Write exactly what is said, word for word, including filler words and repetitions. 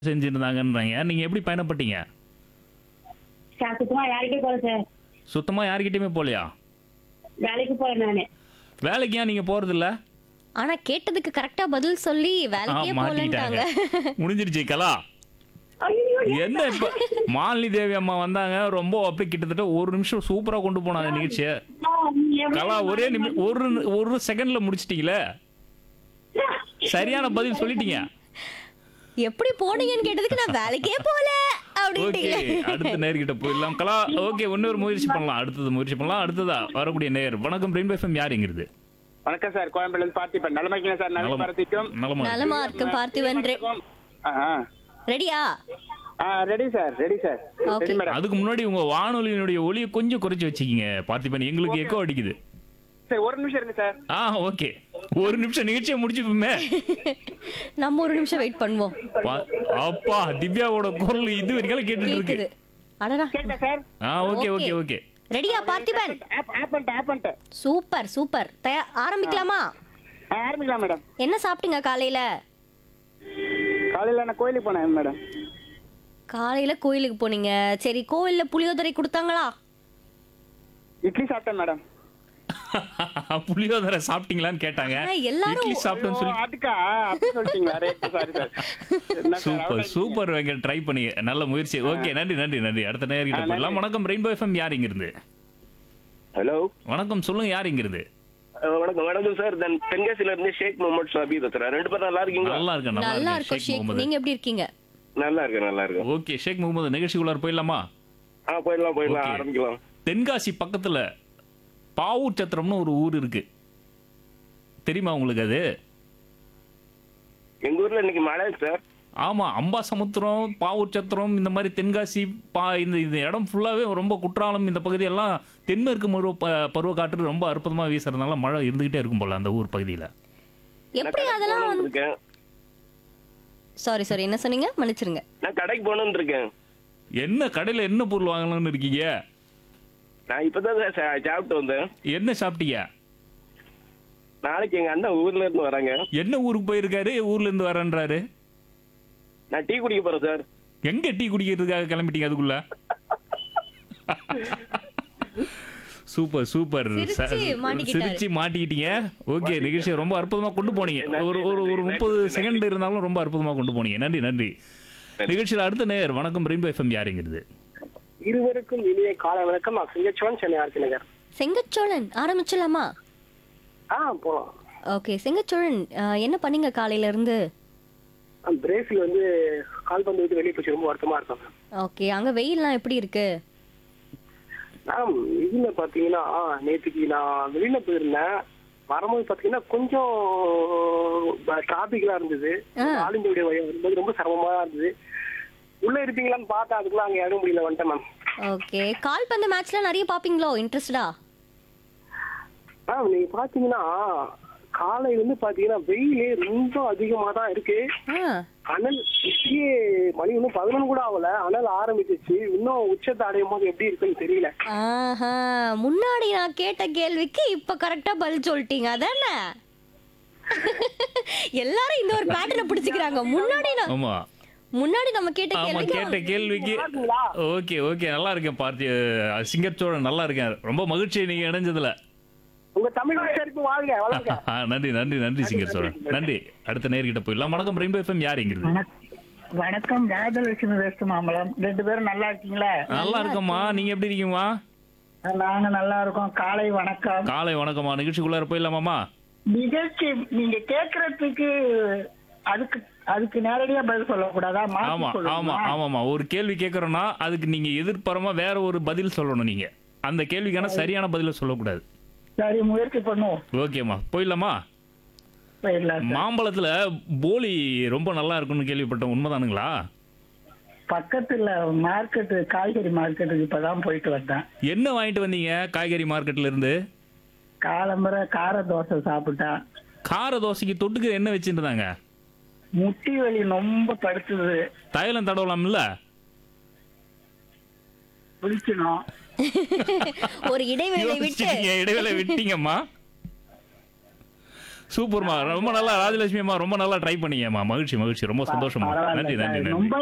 செஞ்சிருந்தாங்கன்றாங்க. நீங்க எப்படி பயணப்பட்டீங்க? சார் சுத்தமா யாருக்கே போல சார். சுத்தமா யார்கிட்டயுமே போலையா? வேலைக்கு போறேன் நானு. வேலைக்கு ஏன் நீங்க போறதில்ல? ஆனா கேட்டதுக்கு கரெக்டா பதில் சொல்லி ஆ, வேலைக்கே மாட்டிக்கிட்டாங்க. போலன்ட்டாங்க. முடிஞ்சிருச்சு கலா. ஐயோ, என்ன இப்ப மாலினி தேவி அம்மா வந்தாங்க. ரொம்ப அப்படி கிட்டத்தட்ட ஒரு நிமிஷம் சூப்பரா கொண்டு போனாங்க நிகழ்ச்சியை. கலா ஒரே நிமி ஒரு ஒரு செகண்ட்ல முடிச்சிட்டீங்களே. சரியான பதில் சொல்லிட்டீங்க. எப்படி போனீங்கன்னு கேட்டதுக்கு நான் வேலைக்கே போல ஓகே, அப்படின்ட்டீங்க. அடுத்த நேர்கிட்ட போயிடலாம். கலா ஓகே, இன்னொரு முயற்சி பண்ணலாம். அடுத்தது முயற்சி பண்ணலாம். அடுத்ததா வரக்கூடிய நேர். வணக்கம் ரெயின்போ எஃப்எம் யாருங்கிறது? வணக்கம் சார், கோயம்பேடுல இருந்து பார்த்திபன். நலமா இருக்கீங்க சார்? நலம் நலமா- பார்த்திக்கும். நலமா இருக்கு. நலமா இருக்கும் பார்த்திவன். ரெ- ரெடியா? Ready sir, ready sir, Okay. Ready madam. அதுக்கு முன்னாடி உங்க வானொலியினுடைய ஒலியை கொஞ்சம் குறைச்சு வச்சுக்கீங்க பார்த்திபன். எங்களுக்கு எக்கோ அடிக்குது. சார் ஒரு நிமிஷம் இருக்கு சார். ஆ ஓகே, ஒரு நிமிஷம் நிகழ்ச்சியை முடிச்சுப்போமே. நம்ம ஒரு நிமிஷம் வெயிட் பண்ணுவோம். பா- அப்பா, திவ்யாவோட குரல் இது வரைக்கும் கேட்டுட்டு இருக்கு. கேக்குது. அடடா. கேட்டா சார்? ஆ ஓகே ஓகே ஓகே. ரெடியா பார்த்திபன்? ஆப் ஆப் பண்ணிட்டேன், ஆப் பண்ணிட்டேன். Super super. தயா ஆரம்பிக்கலாமா? ஆ, ஆரம்பிக்கலாம் மேடம். என்ன சாப்பிட்டீங்க காலையில? காலையில நான் கோயிலுக்கு போனேன் மேடம். காலையில கோயிலுக்கு போனீங்க. சரி, கோவில்ல புளியோதரை கொடுத்தாங்களா? இட்லி சாப்பிட்டேன் மேடம். புளியோதரை சாப்பிட்டீங்களான்னு கேட்டாங்க. ஆனா எல்லாரும் இட்லி சாப்பிட்டேன்னு ஓ, சொல்லி அதுக்கா அப்படி சொல்லிட்டீங்களா? Right, sorry sir. என்ன சார், சூப்பர் அவ்வளவு சூப்பர் வெங்க, ட்ரை பண்ணி நல்ல முயற்சி. ஓகே, நன்றி நன்றி நன்றி. அடுத்த நேர்கிட்ட ஆ, நன்றி. போயிடலாம். வணக்கம் ரெயின்போ எஃப்எம் யார் இங்கிருந்து? ஹலோ, வணக்கம், சொல்லுங்க யார் இங்கிருந்து? அஹ் வணக்கம் வணக்கம் சார். நான் தென்காசில இருந்து ஷேக் முகமது ஷாபி பேசுறேன். ரெண்டு பேரும் நல்லா இருக்கீங்களா? நல்லா இருக்கேன் நல்லா நல்லா இருக்கும் இருக்கேன். ஷேக். ஷேக் முகமது. நீங்க எப்படி இருக்கீங்க? நல்லா இருக்கேன், நல்லா இருக்கேன். ஓகே, ஷேக் முகமது நிகழ்ச்சிக்குள்ளார போயிடலாமா? ஆ, போயிடலாம் போயிடலாம், Okay. ஆரம்பிக்கலாம். தென்காசி பக்கத்துல பாவூர் சத்திரம்னு ஒரு ஊர் இருக்கு. தெரியுமா உங்களுக்கு அது? எங்க ஊர்ல இன்னைக்கு மழை சார். ஆமா, அம்பாசமுத்திரம், பாவூர் சத்திரம், இந்த மாதிரி தென்காசி பா இந்த இந்த இடம் ஃபுல்லாவே ரொம்ப குற்றாலம், இந்த பகுதியெல்லாம் தென்மேற்கு பருவ ப- பருவ காற்று ரொம்ப அற்புதமா வீசுறதுனால மழை இருந்துகிட்டே இருக்கும் போல அந்த ஊர் பகுதியில. எப்படி நான் அதெல்லாம் கடைக்கு வந்து போகணும்னு இருக்கேன். சாரி சாரி என்ன சொன்னீங்க? மன்னிச்சிருங்க. நான் கடைக்கு போகணும்னு இருக்கேன். என்ன கடையில என்ன பொருள் வாங்கலாம்னு இருக்கீங்க? நான் இப்பதான் சார் சா- சாப்பிட்டு வந்தேன். என்ன சாப்பிட்டீங்க? நாளைக்கு எங்க அண்ணன் ஊர்ல இருந்து வராங்க. என்ன ஊருக்கு போயிருக்காரு? ஊர்ல இருந்து வரேன்றாரு. நான் டீ குடிக்க போறேன் சார். எங்க டீ குடிக்கிறதுக்காக கிளம்பிட்டீங்க அதுக்குள்ள? Super super. சிரிச்சு மாட்டிக்கிட்டாரு. சிரிச்சு மாட்டிக்கிட்டீங்க. ஓகே, நிகழ்ச்சியை ரொம்ப அற்புதமா கொண்டு போனீங்க. ஒரு ஒரு ஒரு முப்பது செகண்ட் இருந்தாலும் ரொம்ப அற்புதமா கொண்டு போனீங்க. நன்றி நன்றி. நிகழ்ச்சியில் அடுத்த நேர். வணக்கம் ரெயின்போ எஃப்எம் யாருங்கிறது? இருவருக்கும் இனிய காலை வணக்கம். நான் சிங்கச்சுவன், சென்னை ஆர்த்தி நகர். செங்கச்சோழன் ஆரம்பிச்சலாமா? ஆ, போலாம். ஓகே, செங்கச்சோழன் அஹ், என்ன பண்ணீங்க காலையில இருந்து? பிரேசில் வந்து கால்பந்து விட்டு வெளியே போச்சு, ரொம்ப வருத்தமா இருக்கும். ஓகே, அங்க வெயில்லாம் எப்படி இருக்கு? மேம், இதுல பாத்தீங்கன்னா நேற்றுக்கு நான் வெளியில போயிருந்தேன். வரும்போது பாத்தீங்கன்னா கொஞ்சம் டிராபிக்லாம் இருந்தது. ஆ. ஆளுங்களுடைய வழி வரும்போது ரொம்ப சிரமமா இருந்தது. உள்ள இருப்பீங்களான்னு பார்த்தா அதுக்குள்ள அங்க இடம் முடியல, வந்துட்டேன் மேம். ஓகே, கால்பந்து மேட்ச்லாம் நிறைய பாப்பீங்களோ? இன்ட்ரெஸ்டா? மேம், நீங்க பாத்தீங்கன்னா காலையில இருந்து பாத்தீங்கன்னா வெயிலே ரொம்ப அதிகமா தான் இருக்கு. ஆ, அனல் இப்பயே மணி இன்னும் பதினொன்று கூட ஆகல, அனல் ஆரம்பிச்சிச்சு. இன்னும் உச்சத்தை அடையும் போது எப்படி இருக்குன்னு தெரியல. ஆஹா, முன்னாடி நான் கேட்ட கேள்விக்கு இப்ப கரெக்டா பதில் சொல்லிட்டீங்க அதானே? எல்லாரும் இந்த ஒரு பேட்டர்னை பிடிச்சுக்கிறாங்க. முன்னாடி நான் ஆமா முன்னாடி நம்ம கேட்ட ஆமா, கேட்ட கேள்விக்கு கேள்விக்கு ஓகே ஓகே நல்லா இருக்கேன். பார்த்தி சிங்கச்சோழன் நல்லா இருக்கேன். ரொம்ப மகிழ்ச்சி நீங்க இணைஞ்சதுல. உங்க தமிழ் உச்சரிப்பு வாழ்க வளர்க. ஆ, நன்றி நன்றி நன்றி சிங்கர் சோழன். நன்றி. அடுத்த நேர்கிட்ட போயிடலாம். வணக்கம் ரெயின்போ எஃப்எம் யாருங்கிறது? வணக்கம், ராஜலட்சுமி வெஸ்ட் மாம்பலம். ரெண்டு பேரும் நல்லா இருக்கீங்களா? நல்லா இருக்கம்மா, நீங்க எப்படி இருக்கீங்கம்மா? நாங்க நல்லா இருக்கோம். காலை வணக்கம். காலை வணக்கம்மா. நிகழ்ச்சிக்குள்ளார போயிடலாமாம்மா? நிகழ்ச்சி நீங்க கேக்குறதுக்கு அதுக்கு அதுக்கு நேரடியா பதில் சொல்லக்கூடாதா? ஆமா மாத்தி ஆமா சொல்லணுமா? ஆமாம்மா. ஒரு கேள்வி கேட்கறோம்னா அதுக்கு நீங்க எதிர்ப்புறமா வேற ஒரு பதில் சொல்லணும். நீங்க அந்த கேள்விக்கான சரியான பதில சொல்லக்கூடாது. சரி, முயற்சி பண்ணுவோம். ஓகேம்மா, போயிடலாமா? போயிடலாம் சார். மாம்பழத்துல போலி ரொம்ப நல்லா இருக்கும்னு கேள்விப்பட்டோம், உண்மைதானுங்களா? பக்கத்துல மார்க்கெட், காய்கறி மார்க்கெட்டுக்கு இப்பதான் போயிட்டு வந்தேன். என்ன வாங்கிட்டு வந்தீங்க காய்கறி மார்க்கெட்ல இருந்து? காலம்பரை கார தோசை சாப்பிட்டேன். கார தோசைக்கு தொட்டுக்கு என்ன வச்சுருந்தாங்க? முட்டி வலி ரொம்ப படுத்துது. தைலம் தடவலாம்ல? குளிக்கணும். ஒரு இடைவேளை விட்டு யோசிச்சிட்டீங்க, இடைவேளை விட்டீங்கம்மா. சூப்பர்மா, ரொம்ப நல்லா ராஜலட்சுமி அம்மா ரொம்ப நல்லா ட்ரை பண்ணீங்கம்மா. மகிழ்ச்சி மகிழ்ச்சி, ரொம்ப சந்தோஷமா. பரவாயில்ல நன்றி சார். நன்றி நன்றி. ரொம்ப